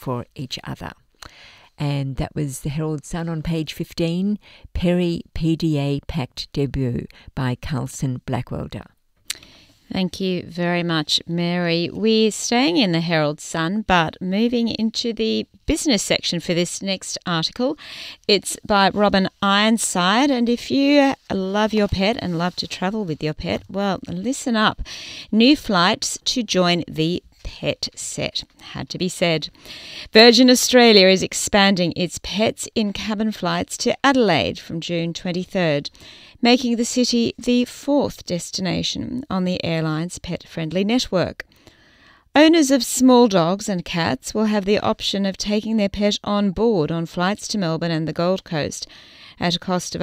for each other. And that was the Herald Sun on page 15, Perry PDA Pact Debut by Carlson Blackwelder. Thank you very much, Mary. We're staying in the Herald Sun, but moving into the business section for this next article. It's by Robin Ironside, and if you love your pet and love to travel with your pet, well, listen up. New flights to join the Pet Set. Had to be said. Virgin Australia is expanding its pets in cabin flights to Adelaide from June 23rd, making the city the fourth destination on the airline's pet-friendly network. Owners of small dogs and cats will have the option of taking their pet on board on flights to Melbourne and the Gold Coast at a cost of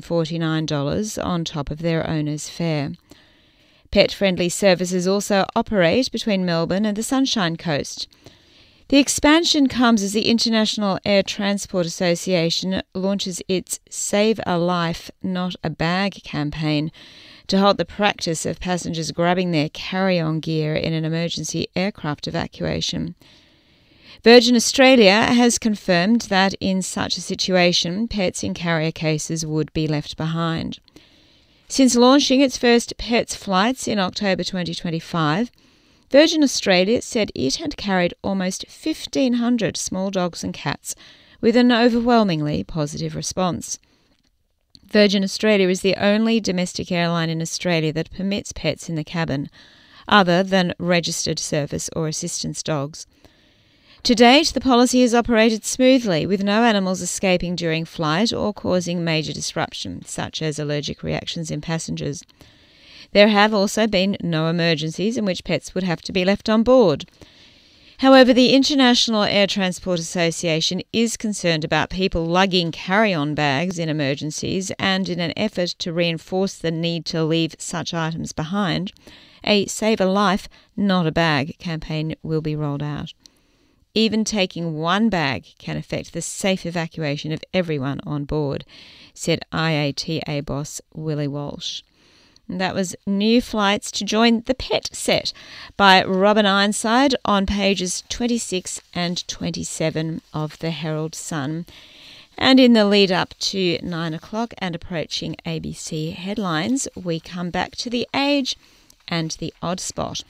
$149 on top of their owner's fare. Pet-friendly services also operate between Melbourne and the Sunshine Coast. The expansion comes as the International Air Transport Association launches its Save a Life, Not a Bag campaign to halt the practice of passengers grabbing their carry-on gear in an emergency aircraft evacuation. Virgin Australia has confirmed that in such a situation, pets in carrier cases would be left behind. Since launching its first pets flights in October 2025, Virgin Australia said it had carried almost 1,500 small dogs and cats with an overwhelmingly positive response. Virgin Australia is the only domestic airline in Australia that permits pets in the cabin, other than registered service or assistance dogs. To date, the policy has operated smoothly, with no animals escaping during flight or causing major disruption, such as allergic reactions in passengers. There have also been no emergencies in which pets would have to be left on board. However, the International Air Transport Association is concerned about people lugging carry-on bags in emergencies, and in an effort to reinforce the need to leave such items behind, a Save a Life, Not a Bag campaign will be rolled out. Even taking one bag can affect the safe evacuation of everyone on board, said IATA boss Willie Walsh. And that was New Flights to Join the Pet Set by Robin Ironside on pages 26 and 27 of the Herald Sun. And in the lead up to 9 o'clock and approaching ABC headlines, we come back to The Age and the Odd Spot.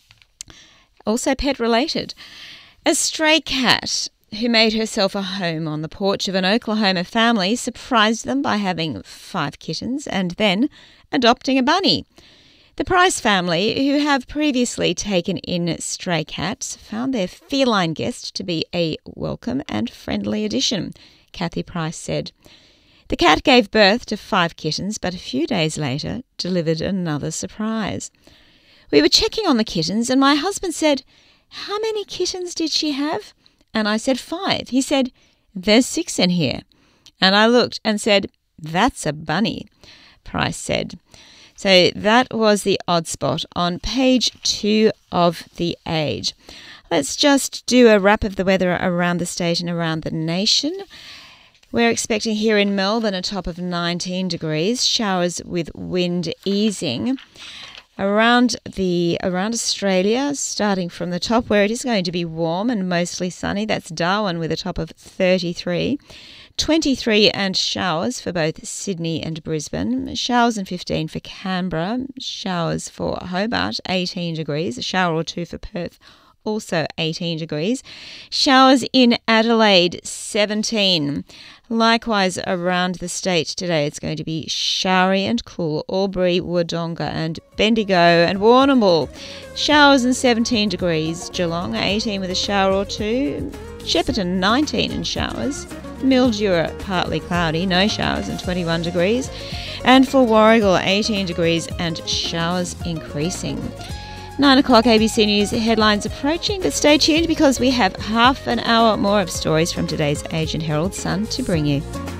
Also pet related. A stray cat who made herself a home on the porch of an Oklahoma family surprised them by having 5 kittens and then adopting a bunny. The Price family, who have previously taken in stray cats, found their feline guest to be a welcome and friendly addition, Kathy Price said. The cat gave birth to 5 kittens, but a few days later delivered another surprise. We were checking on the kittens and my husband said, "How many kittens did she have?" And I said 5. He said, "There's 6 in here." And I looked and said, "That's a bunny," Price said. So that was the odd spot on page 2 of The Age. Let's just do a wrap of the weather around the state and around the nation. We're expecting here in Melbourne a top of 19 degrees, showers with wind easing. Around Australia, starting from the top where it is going to be warm and mostly sunny, that's Darwin with a top of 33. 23 and showers for both Sydney and Brisbane. Showers and 15 for Canberra. Showers for Hobart, 18 degrees. A shower or 2 for Perth, also 18 degrees. Showers in Adelaide, 17. Likewise, around the state today, it's going to be showery and cool. Albury, Wodonga and Bendigo and Warrnambool. Showers and 17 degrees. Geelong, 18 with a shower or 2. Shepparton, 19 and showers. Mildura, partly cloudy, no showers and 21 degrees. And for Warragul, 18 degrees and showers increasing. 9 o'clock ABC News headlines approaching, but stay tuned because we have half an hour more of stories from today's Age and Herald Sun to bring you.